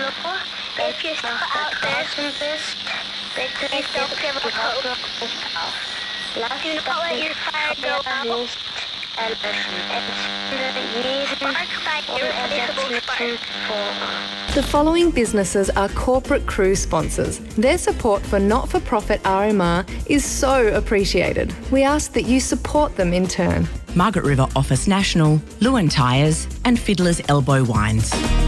If you're still out there, please don't give up hope. Do not let your fire go out. Spark by irreplaceable spark. The following businesses are corporate cruise sponsors. Their support for not-for-profit RMR is so appreciated. We ask that you support them in turn. Margaret River Office National, Lewin Tyres and Fiddler's Elbow Wines.